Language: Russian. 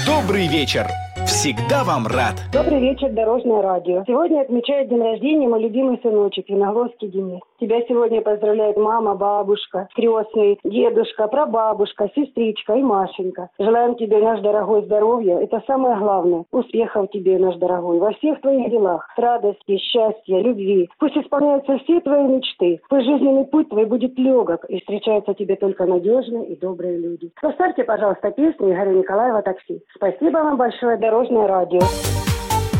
Добрый вечер. Всегда вам рад. Добрый вечер, Дорожное радио. Сегодня отмечает день рождения мой любимый сыночек, Виногловский Денис. Тебя сегодня поздравляет мама, бабушка, крестный, дедушка, прабабушка, сестричка и Машенька. Желаем тебе, наш дорогой, здоровья. Это самое главное. Успехов тебе, наш дорогой, во всех твоих делах. Радости, счастья, любви. Пусть исполняются все твои мечты. Пусть жизненный путь твой будет легок. И встречаются тебе только надежные и добрые люди. Поставьте, пожалуйста, песню Игоря Николаева «Такси». Спасибо вам большое, Дорожное радио.